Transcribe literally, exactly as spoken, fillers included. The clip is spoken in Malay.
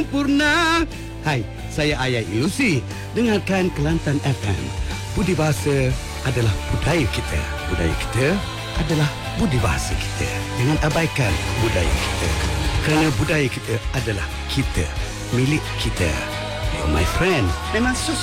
sempurna. Hai, saya Ayah Ilusi. Dengarkan Kelantan F M. Budi bahasa adalah budaya kita. Budaya kita adalah budi bahasa kita. Jangan abaikan budaya kita. Kerana budaya kita adalah kita, milik kita. You're my friend. Memang sus